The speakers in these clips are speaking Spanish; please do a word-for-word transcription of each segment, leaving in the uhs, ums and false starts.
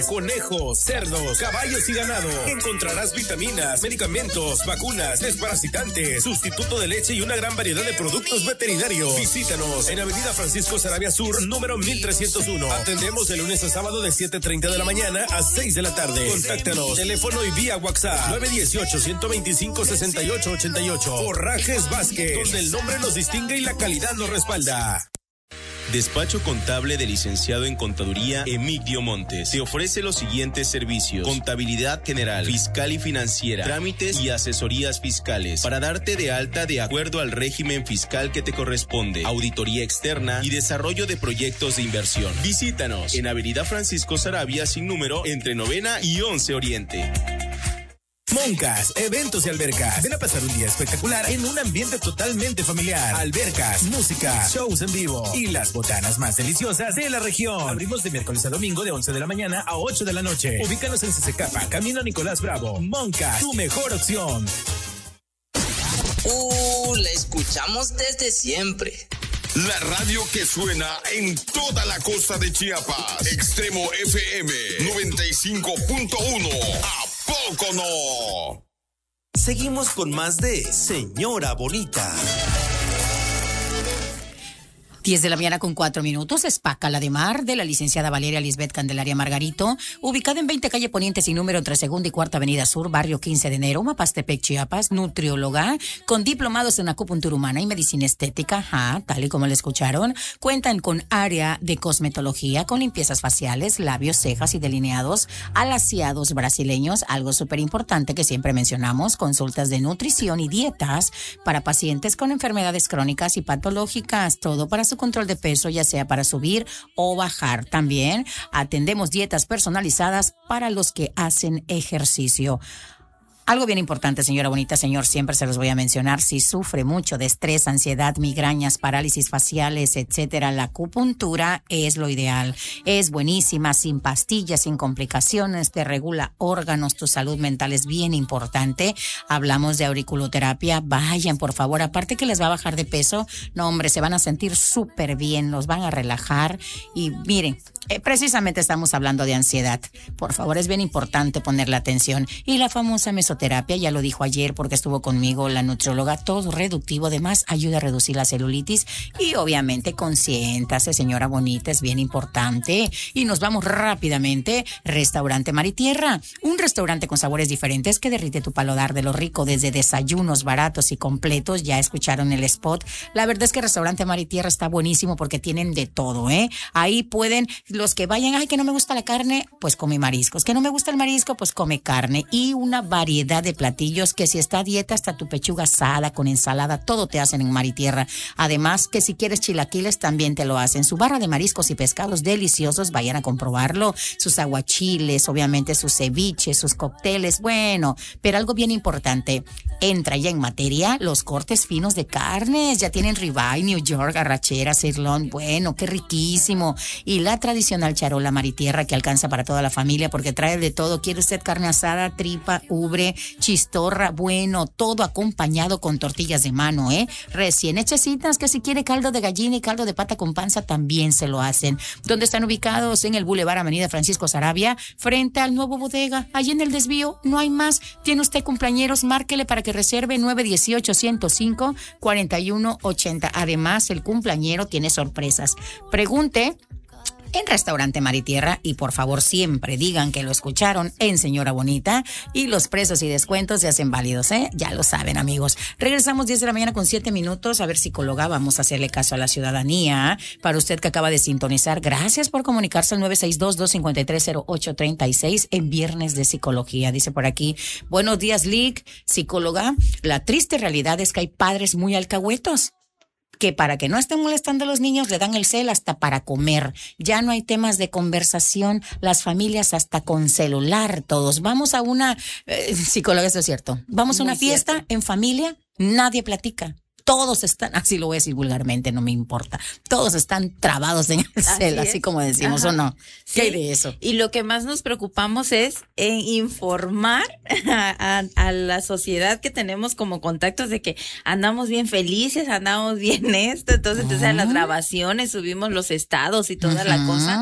conejos, cerdos, caballos y ganado. Encontrarás vitaminas, medicamentos, vacunas, desparasitantes, sustituto de leche y una gran variedad de productos veterinarios. Visítanos en Avenida Francisco Sarabia Sur, número mil trescientos uno. Atendemos de lunes a sábado de siete treinta de la mañana a seis de la tarde. Contáctanos, teléfono y vía WhatsApp nueve uno ocho, uno dos cinco, seis ocho ocho ocho. Forrajes Vázquez, donde el nombre nos distingue y la calidad nos respalda. Despacho Contable del licenciado en Contaduría Emigdio Montes te ofrece los siguientes servicios: contabilidad general, fiscal y financiera, trámites y asesorías fiscales para darte de alta de acuerdo al régimen fiscal que te corresponde, auditoría externa y desarrollo de proyectos de inversión. Visítanos en Avenida Francisco Sarabia sin número entre Novena y once Oriente. Moncas, eventos y albercas. Ven a pasar un día espectacular en un ambiente totalmente familiar. Albercas, música, shows en vivo y las botanas más deliciosas de la región. Abrimos de miércoles a domingo de once de la mañana a ocho de la noche. Ubícanos en Cececapa, Camino Nicolás Bravo. Moncas, tu mejor opción. Uh, la escuchamos desde siempre. La radio que suena en toda la costa de Chiapas. Extremo F M noventa y cinco punto uno. ¿A poco no? Seguimos con más de Señora Bonita. diez de la mañana con cuatro minutos, Espaca la de Mar, de la licenciada Valeria Lisbeth Candelaria Margarito, ubicada en veinte calle Poniente sin número entre segunda y cuarta avenida sur, barrio quince de enero, Mapastepec, Chiapas, nutrióloga, con diplomados en acupuntura humana y medicina estética, ajá, tal y como le escucharon. Cuentan con área de cosmetología, con limpiezas faciales, labios, cejas y delineados, alaciados brasileños, algo súper importante que siempre mencionamos, consultas de nutrición y dietas para pacientes con enfermedades crónicas y patológicas, todo para su control de peso, ya sea para subir o bajar. También atendemos dietas personalizadas para los que hacen ejercicio. Algo bien importante, señora bonita, señor, siempre se los voy a mencionar: si sufre mucho de estrés, ansiedad, migrañas, parálisis faciales, etcétera, la acupuntura es lo ideal. Es buenísima, sin pastillas, sin complicaciones, te regula órganos, tu salud mental es bien importante. Hablamos de auriculoterapia, vayan por favor, aparte que les va a bajar de peso, no hombre, se van a sentir súper bien, los van a relajar. Y miren, eh, precisamente estamos hablando de ansiedad, por favor, es bien importante ponerle atención. Y la famosa mesoterapia, ya lo dijo ayer porque estuvo conmigo la nutrióloga, todo reductivo, además ayuda a reducir la celulitis. Y obviamente consiéntase, señora bonita, es bien importante. Y nos vamos rápidamente. Restaurante Mar y Tierra, un restaurante con sabores diferentes que derrite tu paladar de lo rico, desde desayunos baratos y completos. Ya escucharon el spot. La verdad es que Restaurante Mar y Tierra está buenísimo porque tienen de todo, ¿eh? Ahí pueden, los que vayan, ay, que no me gusta la carne, pues come mariscos, que no me gusta el marisco, pues come carne, y una variedad de platillos que si está a dieta, hasta tu pechuga asada con ensalada, todo te hacen en Mar y Tierra. Además que si quieres chilaquiles también te lo hacen. Su barra de mariscos y pescados deliciosos, vayan a comprobarlo. Sus aguachiles, obviamente sus ceviches, sus cócteles, bueno, pero algo bien importante, entra ya en materia, los cortes finos de carnes, ya tienen ribeye, New York, arrachera, sirloin, bueno, qué riquísimo. Y la tradicional charola Mar y Tierra, que alcanza para toda la familia porque trae de todo. ¿Quiere usted carne asada, tripa, ubre, chistorra? Bueno, todo acompañado con tortillas de mano, ¿eh? Recién hechecitas, que si quiere caldo de gallina y caldo de pata con panza, también se lo hacen. ¿Dónde están ubicados? En el Boulevard Avenida Francisco Sarabia, frente al nuevo bodega. Allí en el desvío, no hay más. ¿Tiene usted cumpleañeros? Márquele para que reserve nueve uno ocho, ciento cinco, cuarenta y uno ochenta. Además, el cumpleañero tiene sorpresas. Pregunte en Restaurante Mar y Tierra, y por favor siempre digan que lo escucharon en Señora Bonita, y los precios y descuentos se hacen válidos, ¿eh? Ya lo saben, amigos. Regresamos diez de la mañana con siete minutos. A ver, psicóloga, vamos a hacerle caso a la ciudadanía. Para usted que acaba de sintonizar, gracias por comunicarse al nueve seis dos, dos cinco tres, cero ocho tres seis en Viernes de Psicología. Dice por aquí, buenos días, Lick, psicóloga. La triste realidad es que hay padres muy alcahuetos, que para que no estén molestando a los niños le dan el cel hasta para comer. Ya no hay temas de conversación, las familias hasta con celular, todos. Vamos a una, eh, psicóloga, eso es cierto, vamos a una fiesta cierto. En familia, nadie platica. Todos están, así lo voy a decir vulgarmente, no me importa. Todos están trabados en el cel, así, así como decimos, ajá, ¿o no? ¿Qué sí. hay de eso? Y lo que más nos preocupamos es en informar a, a, a la sociedad que tenemos como contactos de que andamos bien felices, andamos bien esto, entonces, uh-huh. entonces a las grabaciones subimos los estados y toda uh-huh. la cosa.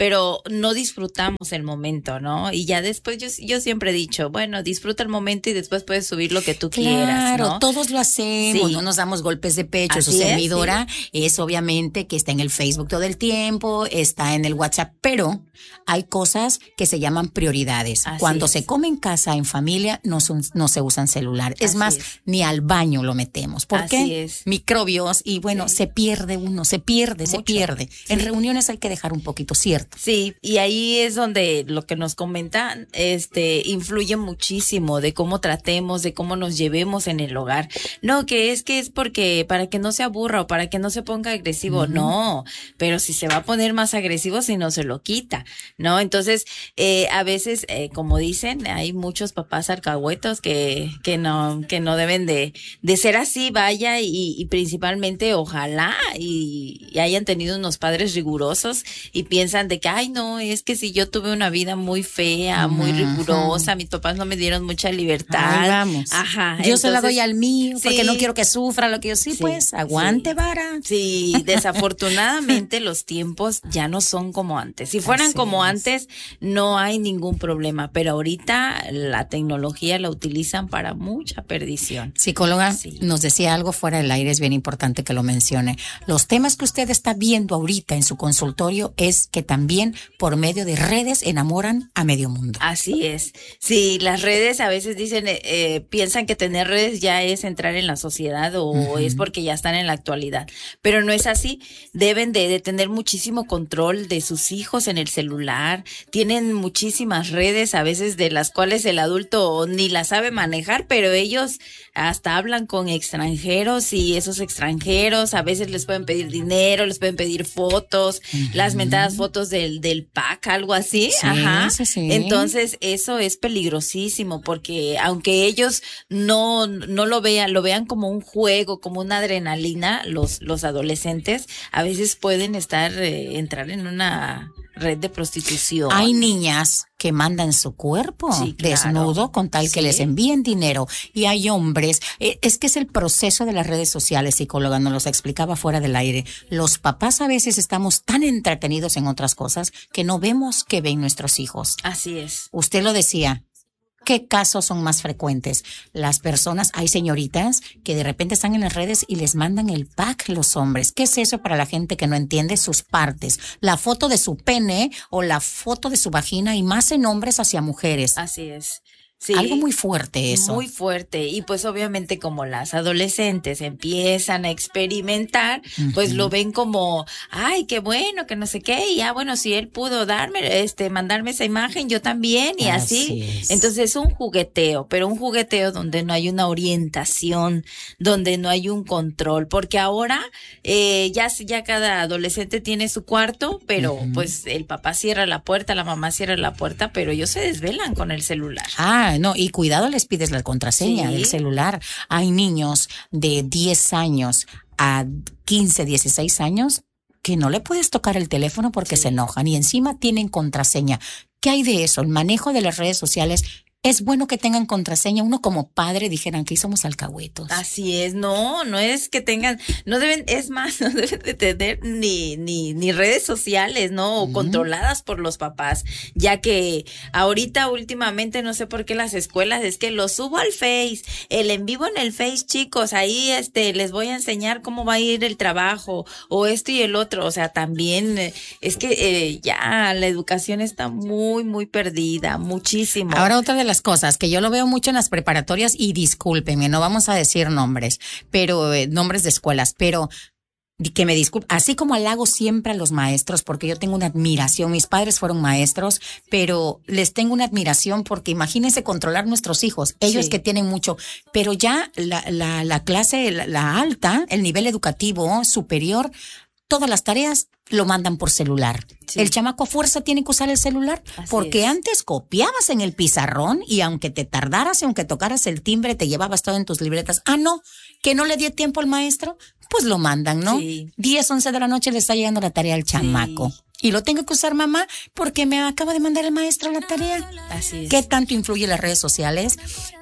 pero no disfrutamos el momento, ¿no? Y ya después yo, yo siempre he dicho, bueno, disfruta el momento y después puedes subir lo que tú claro, quieras, ¿no? Claro, todos lo hacemos, Sí. no nos damos golpes de pecho. Así Su es, servidora es obviamente que está en el Facebook todo el tiempo, está en el WhatsApp, pero hay cosas que se llaman prioridades. Así Cuando es. se come en casa, en familia, no, son, no se usan celular. Es Así más, es. ni al baño lo metemos. ¿Por Así qué? es. Microbios y bueno, Sí. se pierde uno, se pierde, se Mucho. pierde. En reuniones hay que dejar un poquito, ¿cierto? Sí, y ahí es donde lo que nos comentan, este, influye muchísimo de cómo tratemos, de cómo nos llevemos en el hogar. No, que es que es porque, para que no se aburra o para que no se ponga agresivo, no, pero si se va a poner más agresivo, si no se lo quita, ¿no? Entonces, eh, a veces, eh, como dicen, hay muchos papás alcahuetos que, que no, que no deben de, de ser así, vaya, y, y principalmente, ojalá, y, y hayan tenido unos padres rigurosos y piensan de que, ay, no, es que si yo tuve una vida muy fea, muy Ajá. rigurosa, mis papás no me dieron mucha libertad. Ahí vamos. Ajá. Yo se la entonces, doy al mío porque sí. no quiero que sufra lo que yo sí, Sí, pues aguante, sí. vara. Sí, desafortunadamente los tiempos ya no son como antes. Si fueran Así como es. antes, no hay ningún problema, pero ahorita la tecnología la utilizan para mucha perdición. Psicóloga, Sí. nos decía algo fuera del aire, es bien importante que lo mencione. Los temas que usted está viendo ahorita en su consultorio es que también por medio de redes enamoran a medio mundo. Así es. Sí, las redes a veces dicen, eh, eh, piensan que tener redes ya es entrar en la sociedad o Ujú. es porque ya están en la actualidad, pero no es así. Deben de, de tener muchísimo control de sus hijos en el celular. Tienen muchísimas redes a veces de las cuales el adulto ni las sabe manejar, pero ellos hasta hablan con extranjeros y esos extranjeros a veces les pueden pedir dinero, les pueden pedir fotos, las mentadas fotos del, del pack, algo así. Sí, Ajá. sí, sí. Entonces, eso es peligrosísimo porque aunque ellos no, no lo vean, lo vean como un juego, como una adrenalina, los, los adolescentes a veces pueden estar, eh, entrar en una red de prostitución. Hay niñas que mandan su cuerpo Sí, claro. desnudo con tal que Sí. les envíen dinero. Y hay hombres, eh, es que es el proceso de las redes sociales, psicóloga, nos los explicaba fuera del aire. Los papás a veces estamos tan entretenidos en otras cosas que no vemos que ven nuestros hijos. Así es. Usted lo decía. ¿Qué casos son más frecuentes? Las personas, hay señoritas que de repente están en las redes y les mandan el pack los hombres. ¿Qué es eso para la gente que no entiende sus partes? La foto de su pene o la foto de su vagina y más en hombres hacia mujeres. Así es. Sí. Algo muy fuerte eso. Muy fuerte. Y pues obviamente como las adolescentes empiezan a experimentar, pues Ujú. lo ven como, ay, qué bueno, que no sé qué. Y ya, bueno, si él pudo darme, este, mandarme esa imagen, yo también. Y así. Así es. Entonces es un jugueteo, pero un jugueteo donde no hay una orientación, donde no hay un control. Porque ahora, eh, ya, ya cada adolescente tiene su cuarto, pero Ujú. pues el papá cierra la puerta, la mamá cierra la puerta, pero ellos se desvelan con el celular. Ah, no, y cuidado, les pides la contraseña Sí. del celular. Hay niños de diez años a quince, dieciséis años que no le puedes tocar el teléfono porque Sí. se enojan y encima tienen contraseña. ¿Qué hay de eso? El manejo de las redes sociales. Es bueno que tengan contraseña. Uno como padre dijeran que somos alcahuetos. Así es, no, no es que tengan, no deben, es más, no deben de tener ni, ni, ni redes sociales, ¿no? O Ujú. controladas por los papás, ya que ahorita últimamente no sé por qué las escuelas es que lo subo al Face, el en vivo en el Face, chicos, ahí este les voy a enseñar cómo va a ir el trabajo o esto y el otro, o sea, también eh, es que eh, ya la educación está muy, muy perdida, muchísimo. Ahora otra de las cosas que yo lo veo mucho en las preparatorias y discúlpenme, no vamos a decir nombres, pero eh, nombres de escuelas, pero que me disculpen, así como halago siempre a los maestros porque yo tengo una admiración, mis padres fueron maestros, pero les tengo una admiración porque imagínense controlar nuestros hijos, ellos Sí. que tienen mucho, pero ya la, la, la clase, la, la alta, el nivel educativo superior, todas las tareas lo mandan por celular. Sí. El chamaco a fuerza tiene que usar el celular Así porque es. antes copiabas en el pizarrón y aunque te tardaras y aunque tocaras el timbre te llevabas todo en tus libretas. Ah, no, que no le dio tiempo al maestro, pues lo mandan, ¿no? Sí. diez, once de la noche le está llegando la tarea al chamaco. Sí. Y lo tengo que usar mamá porque me acaba de mandar el maestro la tarea. Así es. ¿Qué tanto influye las redes sociales?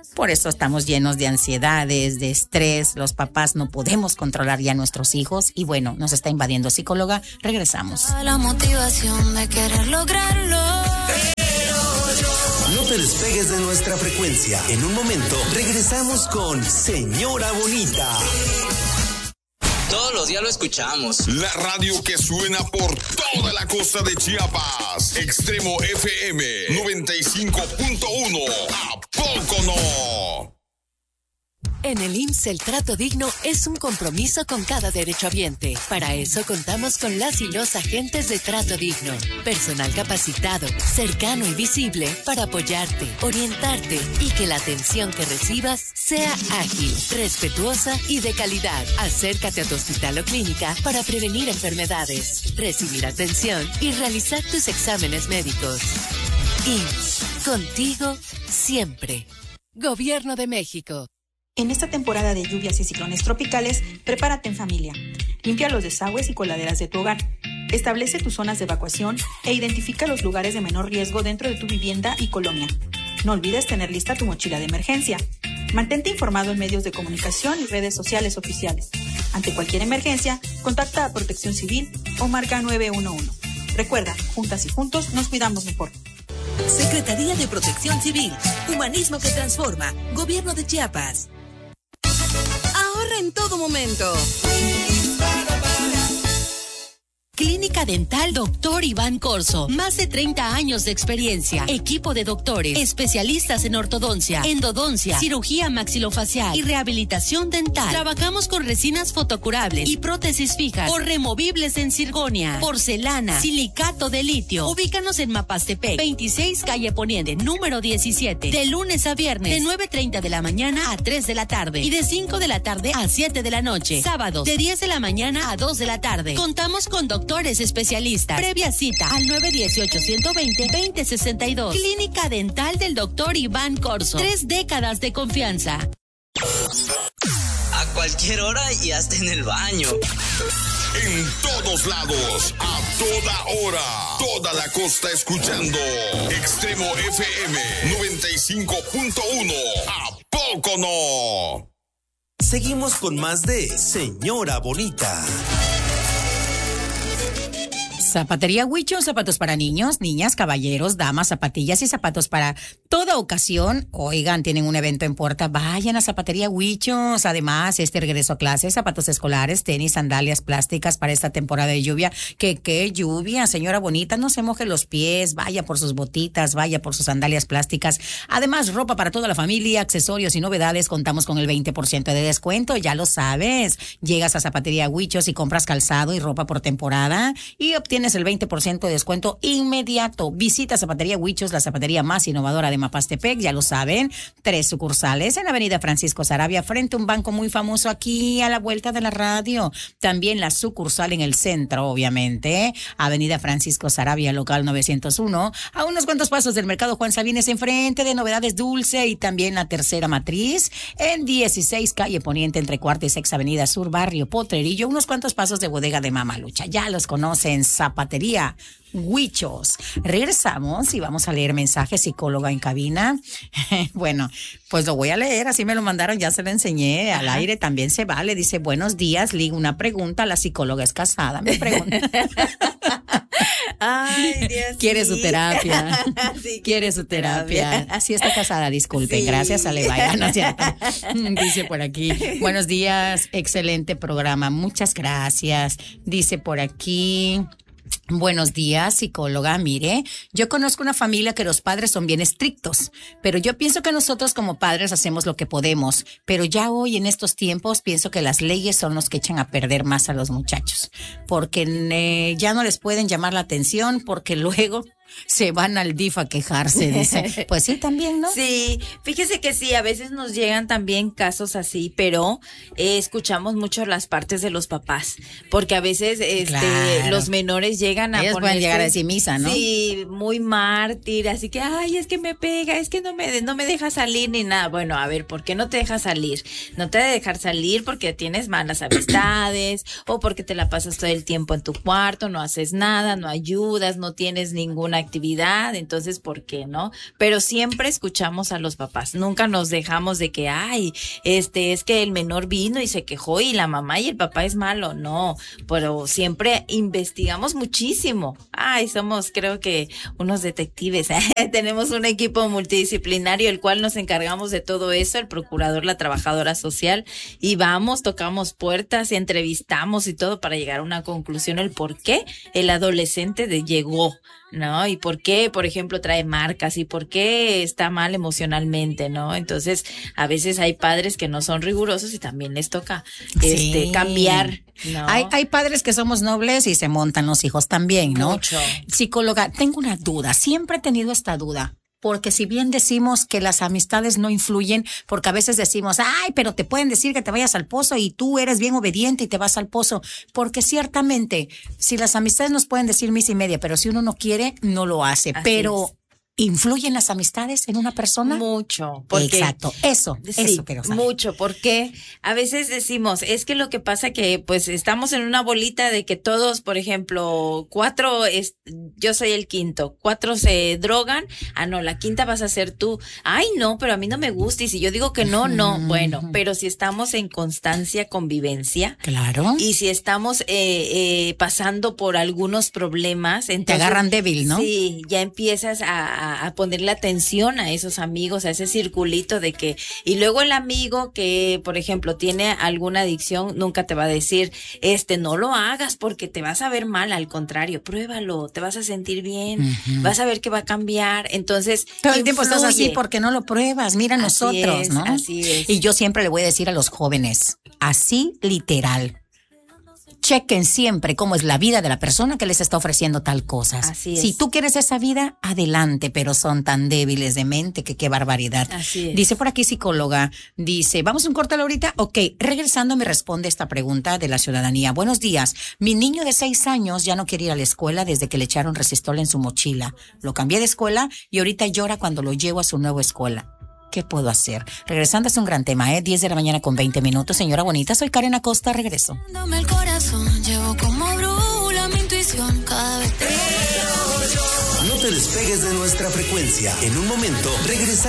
Por eso estamos llenos de ansiedades, de estrés. Los papás no podemos controlar ya a nuestros hijos. Y bueno, nos está invadiendo psicóloga. Regresamos. La motivación de querer lograrlo. No te despegues de nuestra frecuencia. En un momento regresamos con Señora Bonita. Todos los días lo escuchamos. La radio que suena por toda la costa de Chiapas. Extremo F M noventa y cinco punto uno. ¿A poco no? En el I M S S el trato digno es un compromiso con cada derechohabiente. Para eso contamos con las y los agentes de trato digno. Personal capacitado, cercano y visible para apoyarte, orientarte y que la atención que recibas sea ágil, respetuosa y de calidad. Acércate a tu hospital o clínica para prevenir enfermedades, recibir atención y realizar tus exámenes médicos. I M S S, contigo siempre. Gobierno de México. En esta temporada de lluvias y ciclones tropicales, prepárate en familia. Limpia los desagües y coladeras de tu hogar. Establece tus zonas de evacuación e identifica los lugares de menor riesgo dentro de tu vivienda y colonia. No olvides tener lista tu mochila de emergencia. Mantente informado en medios de comunicación y redes sociales oficiales. Ante cualquier emergencia, contacta a Protección Civil o marca nueve uno uno. Recuerda, juntas y juntos nos cuidamos mejor. Secretaría de Protección Civil. Humanismo que transforma. Gobierno de Chiapas. Ahorra en todo momento. Clínica Dental Doctor Iván Corso. Más de treinta años de experiencia. Equipo de doctores, especialistas en ortodoncia, endodoncia, cirugía maxilofacial y rehabilitación dental. Trabajamos con resinas fotocurables y prótesis fijas o removibles en circonia, porcelana, silicato de litio. Ubícanos en Mapastepec, veintiséis calle Poniente, número diecisiete. De lunes a viernes, de nueve treinta de la mañana a tres de la tarde y de cinco de la tarde a siete de la noche. Sábados, de diez de la mañana a dos de la tarde. Contamos con doctores especialistas. Previa cita al nueve uno ocho, uno dos cero, dos cero seis dos. Clínica Dental del doctor Iván Corso. Tres décadas de confianza. A cualquier hora y hasta en el baño. En todos lados, a toda hora. Toda la costa escuchando. Extremo F M noventa y cinco punto uno. ¿A poco no? Seguimos con más de Señora Bonita. Zapatería Huicho, zapatos para niños, niñas, caballeros, damas, zapatillas y zapatos para toda ocasión. Oigan, tienen un evento en puerta, vayan a Zapatería Huichos. Además, este regreso a clases, zapatos escolares, tenis, sandalias plásticas para esta temporada de lluvia. Que qué lluvia, señora bonita, no se moje los pies, vaya por sus botitas, vaya por sus sandalias plásticas. Además, ropa para toda la familia, accesorios y novedades, contamos con el veinte por ciento de descuento, ya lo sabes. Llegas a Zapatería Huichos y compras calzado y ropa por temporada y obtienes el veinte por ciento de descuento inmediato. Visita Zapatería Huichos, la zapatería más innovadora de Mapastepec, ya lo saben. Tres sucursales en Avenida Francisco Saravia, frente a un banco muy famoso aquí a la vuelta de la radio. También la sucursal en el centro, obviamente. Avenida Francisco Saravia, local novecientos uno, a unos cuantos pasos del Mercado Juan Sabines, enfrente de Novedades Dulce, y también la tercera matriz en dieciséis calle Poniente, entre Cuarta y Sexta Avenida Sur, barrio Potrerillo, unos cuantos pasos de Bodega de Mamalucha. Ya los conocen, Zapatería Huichos. Regresamos y vamos a leer mensajes, psicóloga en cabina. Bueno, pues lo voy a leer, así me lo mandaron, ya se lo enseñé al aire, también se vale. Dice, buenos días, Lig, una pregunta, la psicóloga es casada, me pregunta. Ay, Dios. Quiere sí. su terapia. Sí, quiere su terapia. Así está casada, disculpen. Sí. Gracias a Levaya, ¿no es cierto? Dice por aquí, buenos días, excelente programa, muchas gracias. Dice por aquí, buenos días, psicóloga. Mire, yo conozco una familia que los padres son bien estrictos, pero yo pienso que nosotros como padres hacemos lo que podemos, pero ya hoy en estos tiempos pienso que las leyes son los que echan a perder más a los muchachos, porque eh, ya no les pueden llamar la atención, porque luego se van al D I F a quejarse, dice. Pues sí, también, ¿no? Sí, fíjese que sí, a veces nos llegan también casos así, pero eh, escuchamos mucho las partes de los papás, porque a veces este claro. los menores llegan a Ellos ponerse, pueden llegar a decir misa, ¿no? Sí, muy mártir, así que, ay, es que me pega, es que no me, no me deja salir ni nada. Bueno, a ver, ¿por qué no te deja salir? No te debe dejar salir porque tienes malas amistades o porque te la pasas todo el tiempo en tu cuarto, no haces nada, no ayudas, no tienes ninguna actividad, entonces, ¿por qué no? Pero siempre escuchamos a los papás, nunca nos dejamos de que, ay, este, es que el menor vino y se quejó y la mamá y el papá es malo, no, pero siempre investigamos muchísimo. Ay, somos, creo que, unos detectives, tenemos un equipo multidisciplinario, el cual nos encargamos de todo eso, el procurador, la trabajadora social, y vamos, tocamos puertas y entrevistamos y todo para llegar a una conclusión, el por qué el adolescente de llegó, ¿no? Y por qué, por ejemplo, trae marcas y por qué está mal emocionalmente, ¿no? Entonces, a veces hay padres que no son rigurosos y también les toca este Sí. cambiar, ¿no? Hay, hay padres que somos nobles y se montan los hijos también, ¿no? Mucho. Psicóloga, tengo una duda, siempre he tenido esta duda. Porque si bien decimos que las amistades no influyen, porque a veces decimos, ay, pero te pueden decir que te vayas al pozo y tú eres bien obediente y te vas al pozo. Porque ciertamente, si las amistades nos pueden decir misa y media, pero si uno no quiere, no lo hace. Así pero es. ¿influyen las amistades en una persona? Mucho. Porque, Exacto, eso, sí, eso quiero saber. mucho, porque a veces decimos, es que lo que pasa que pues estamos en una bolita de que todos, por ejemplo, cuatro, es, yo soy el quinto, cuatro se drogan, ah no, la quinta vas a ser tú, ay no, pero a mí no me gusta y si yo digo que no, no, bueno, pero si estamos en constancia convivencia, claro, y si estamos eh, eh, pasando por algunos problemas, entonces, te agarran débil, ¿no? Sí, ya empiezas a, a, a ponerle atención a esos amigos, a ese circulito de que, y luego el amigo que, por ejemplo, tiene alguna adicción, nunca te va a decir, este, no lo hagas porque te vas a ver mal, al contrario, pruébalo, te vas a sentir bien, uh-huh. vas a ver que va a cambiar, entonces todo el tiempo estás así porque no lo pruebas, mira así nosotros, es, ¿no? Así es. Y yo siempre le voy a decir a los jóvenes, así literal, chequen siempre cómo es la vida de la persona que les está ofreciendo tal cosas. Así es. Si tú quieres esa vida, adelante, pero son tan débiles de mente que qué barbaridad. Así es. Dice por aquí psicóloga, dice, ¿vamos a un corte ahorita? Ok, regresando me responde esta pregunta de la ciudadanía. Buenos días, mi niño de seis años ya no quiere ir a la escuela desde que le echaron resistol en su mochila. Lo cambié de escuela y ahorita llora cuando lo llevo a su nueva escuela. ¿Qué puedo hacer? Regresando es un gran tema, ¿eh? diez de la mañana con veinte minutos. Señora bonita, soy Karen Acosta, regreso. Dame el corazón, llevo como brújula mi intuición cada vez. No te despegues de nuestra frecuencia. En un momento regresamos.